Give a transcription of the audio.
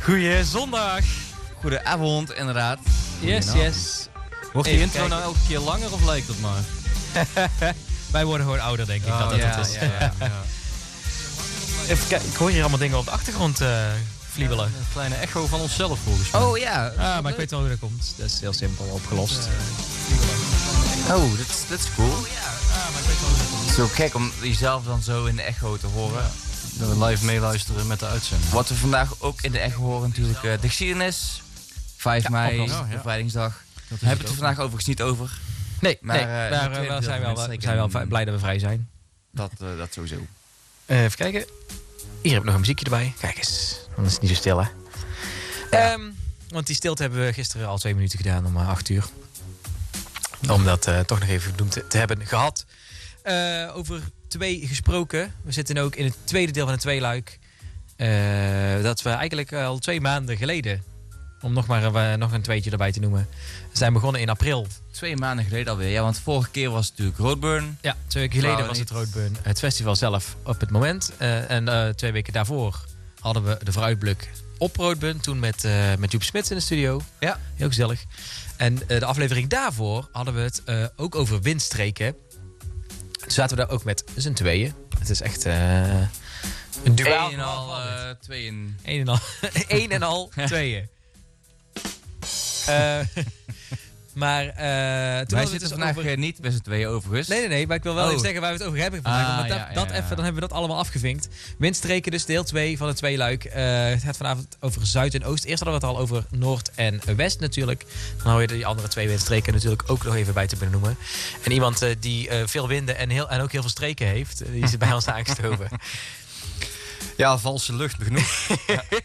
Goeie zondag. Goedenavond, inderdaad. Yes. Wordt die intro nou elke keer langer of lijkt het maar? Wij worden gewoon ouder, denk ik. Dat is. Ja. Even kijken, ik hoor hier allemaal dingen op de achtergrond vliebelen. Een kleine echo van onszelf volgens mij. Oh ja. Ah, maar ik weet wel hoe dat komt. Dat is heel simpel opgelost. Oh, dat is cool. Het is zo gek om jezelf dan zo in de echo te horen. Dat we live meeluisteren met de uitzending. Wat we vandaag ook in de echo horen natuurlijk de geschiedenis. 5 mei, bevrijdingsdag. Daar hebben we het vandaag overigens niet over. Nee, Maar, daar zijn we wel blij dat we vrij zijn. Dat sowieso. Even kijken. Hier heb ik nog een muziekje erbij. Kijk eens, dan is het niet zo stil, hè. Ja. Want die stilte hebben we gisteren al 2 minuten gedaan om 8 uur. Om dat toch nog even genoemd te hebben gehad. Over 2 gesproken. We zitten ook in het tweede deel van het tweeluik. Dat we eigenlijk al 2 maanden geleden, om nog een tweetje erbij te noemen, zijn begonnen in april. 2 maanden geleden alweer. Ja, want vorige keer was het natuurlijk Roadburn. Ja, 2 weken geleden was het Roadburn. Het festival zelf op het moment. En 2 weken daarvoor hadden we de vooruitblik op Roadburn. Toen met Joep Smits in de studio. Ja. Heel gezellig. En de aflevering daarvoor hadden we het ook over windstreken. Toen zaten we daar ook met z'n tweeën. Het is echt een duaal. 1 en al, 2 in. 1 en al, 2. Maar toen Wij zitten vandaag niet met z'n tweeën overigens. Nee, maar ik wil wel even zeggen waar we het over hebben vandaag. Dan hebben we dat allemaal afgevinkt. Windstreken, dus deel 2 van het tweeluik. Het gaat vanavond over Zuid en Oost. Eerst hadden we het al over Noord en West natuurlijk. Dan hou je die andere 2 windstreken natuurlijk ook nog even bij te benoemen. En iemand die veel winden en ook heel veel streken heeft, die is bij ons aangestoven. Ja, valse lucht genoeg.